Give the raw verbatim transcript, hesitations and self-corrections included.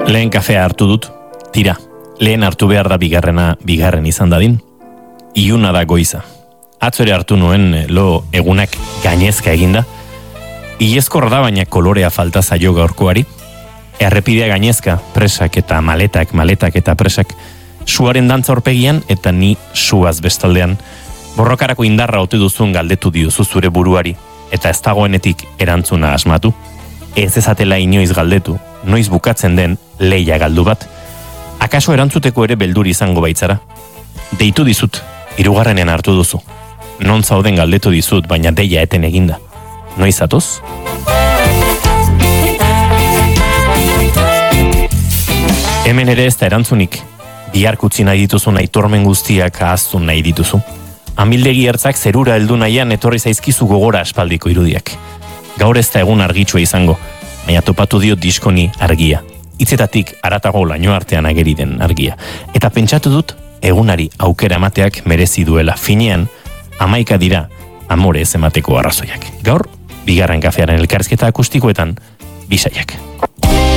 Lehen kafea hartu dut, tira, lehen hartu behar da bigarrena bigarren izan dadin. Iuna da goiza. Atzo ere hartu nuen lo egunak gainezka eginda. Iezkorra da baina kolorea falta zaio gaurkoari. Errepidea gainezka, presak eta maletak, maletak eta presak, suaren dantza horpegian eta ni suaz bestaldean. Borrokarako indarra ote duzun galdetu diozu zure buruari, eta ez dagoenetik erantzuna asmatu. Ez ezatela inoiz galdetu, noiz bukatzen den leia galdu bat. Akaso erantzuteko ere beldur izango baitzara. Deitu dizut, hirugarrenean hartu duzu. Non zauden galdetu dizut, baina deia eten eginda. Noiz atoz? Hemen ere ez da erantzunik. Biharkutzi nahi dituzu aitormen guztiak ahaztu nahi dituzu. Amildegi ertzak zerura heldu nahian etorri zaizkizu gogora aspaldiko irudiak. Gaur ez da egun argitsua izango, baina topatu dio diskoni argia. Hitzetatik haratago laino artean ageri den argia. Eta pentsatu dut egunari aukera emateak merezi duela. Finean, hamaika dira amore ez emateko arrazoiak. Gaur, bigarren kafearen elkarrizketa akustikoetan, bisaiak.